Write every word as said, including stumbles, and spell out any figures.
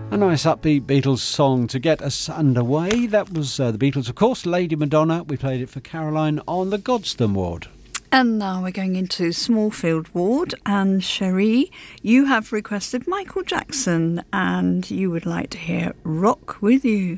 A nice upbeat Beatles song to get us underway. That was uh, the Beatles, of course, Lady Madonna. We played it for Caroline on the Godstone ward. And now we're going into Smallfield ward. And Cherie, you have requested Michael Jackson and you would like to hear Rock With You.